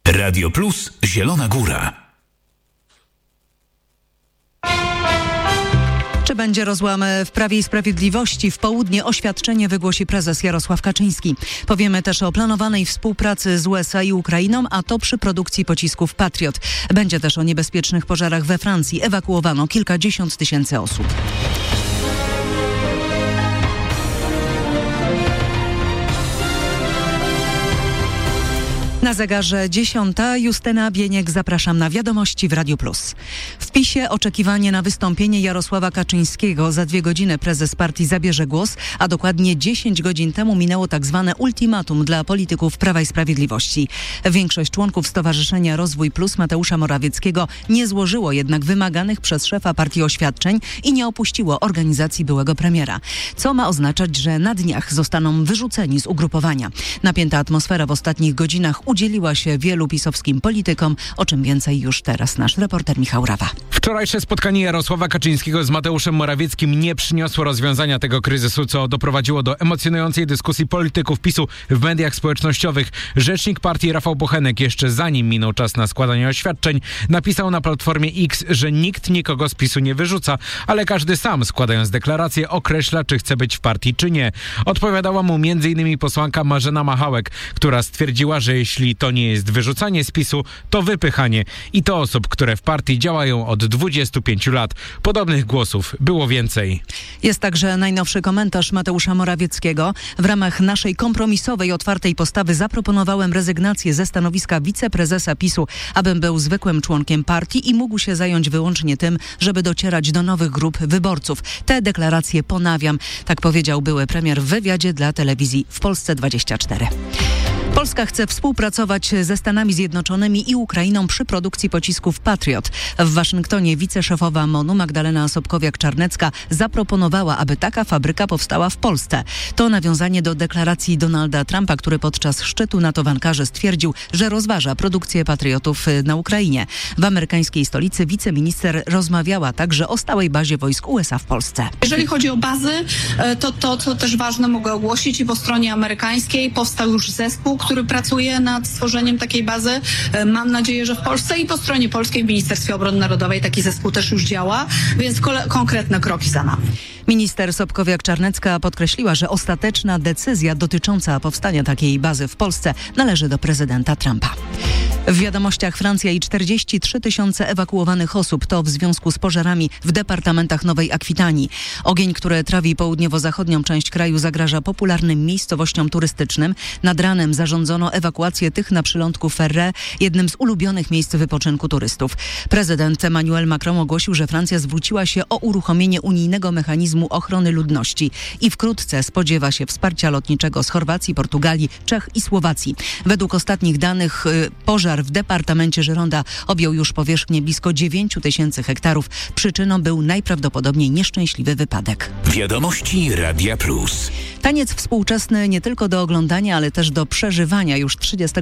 Radio Plus Zielona Góra. Czy będzie rozłam w Prawie i Sprawiedliwości? W południe oświadczenie wygłosi prezes Jarosław Kaczyński. Powiemy też o planowanej współpracy z USA i Ukrainą, a to przy produkcji pocisków Patriot. Będzie też o niebezpiecznych pożarach we Francji. Ewakuowano kilkadziesiąt tysięcy osób. Na zegarze 10. Justyna Bieniek, zapraszam na wiadomości w Radiu Plus. W PiS-ie oczekiwanie na wystąpienie Jarosława Kaczyńskiego. Za 2 godziny prezes partii zabierze głos, a dokładnie 10 godzin temu minęło tak zwane ultimatum dla polityków Prawa i Sprawiedliwości. Większość członków Stowarzyszenia Rozwój Plus Mateusza Morawieckiego nie złożyło jednak wymaganych przez szefa partii oświadczeń i nie opuściło organizacji byłego premiera. Co ma oznaczać, że na dniach zostaną wyrzuceni z ugrupowania. Napięta atmosfera w ostatnich godzinach udzieliła się wielu pisowskim politykom, o czym więcej już teraz nasz reporter Michał Rawa. Wczorajsze spotkanie Jarosława Kaczyńskiego z Mateuszem Morawieckim nie przyniosło rozwiązania tego kryzysu, co doprowadziło do emocjonującej dyskusji polityków PiS-u w mediach społecznościowych. Rzecznik partii Rafał Bochenek jeszcze zanim minął czas na składanie oświadczeń, napisał na platformie X, że nikt nikogo z PiS-u nie wyrzuca, ale każdy sam, składając deklarację, określa, czy chce być w partii, czy nie. Odpowiadała mu m.in. posłanka Marzena Machałek, która stwierdziła, że jeśli to nie jest wyrzucanie z PiS-u, to wypychanie. I to osób, które w partii działają od 25 lat. Podobnych głosów było więcej. Jest także najnowszy komentarz Mateusza Morawieckiego. W ramach naszej kompromisowej, otwartej postawy zaproponowałem rezygnację ze stanowiska wiceprezesa PiS-u, abym był zwykłym członkiem partii i mógł się zająć wyłącznie tym, żeby docierać do nowych grup wyborców. Te deklaracje ponawiam. Tak powiedział były premier w wywiadzie dla telewizji w Polsce 24. Polska chce współpracować ze Stanami Zjednoczonymi i Ukrainą przy produkcji pocisków Patriot. W Waszyngtonie wiceszefowa MONU Magdalena Sobkowiak-Czarnecka zaproponowała, aby taka fabryka powstała w Polsce. To nawiązanie do deklaracji Donalda Trumpa, który podczas szczytu NATO w Ankarze stwierdził, że rozważa produkcję Patriotów na Ukrainie. W amerykańskiej stolicy wiceminister rozmawiała także o stałej bazie wojsk USA w Polsce. Jeżeli chodzi o bazy, to co też ważne mogę ogłosić, i po stronie amerykańskiej powstał już zespół, który pracuje nad stworzeniem takiej bazy. Mam nadzieję, że w Polsce, i po stronie polskiej w Ministerstwie Obrony Narodowej taki zespół też już działa, więc konkretne kroki za nami. Minister Sobkowiak-Czarnecka podkreśliła, że ostateczna decyzja dotycząca powstania takiej bazy w Polsce należy do prezydenta Trumpa. W wiadomościach Francja i 43 tysiące ewakuowanych osób, to w związku z pożarami w departamentach Nowej Akwitanii. Ogień, który trawi południowo-zachodnią część kraju, zagraża popularnym miejscowościom turystycznym. Nad ranem zarządzono ewakuację tych na przylądku Ferré, jednym z ulubionych miejsc wypoczynku turystów. Prezydent Emmanuel Macron ogłosił, że Francja zwróciła się o uruchomienie unijnego mechanizmu ochrony ludności i wkrótce spodziewa się wsparcia lotniczego z Chorwacji, Portugalii, Czech i Słowacji. Według ostatnich danych pożar w departamencie Gironda objął już powierzchnię blisko 9 tysięcy hektarów. Przyczyną był najprawdopodobniej nieszczęśliwy wypadek. Wiadomości Radia Plus. Taniec współczesny nie tylko do oglądania, ale też do przeżywania. Już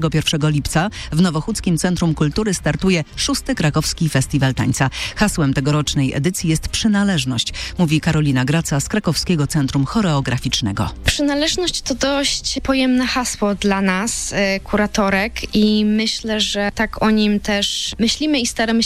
31 lipca w Nowochódzkim Centrum Kultury startuje 6. Krakowski Festiwal Tańca. Hasłem tegorocznej edycji jest przynależność, mówi Karolina Graca z Krakowskiego Centrum Choreograficznego. Przynależność to dość pojemne hasło dla nas, kuratorek, i myślę, że tak o nim też myślimy i staramy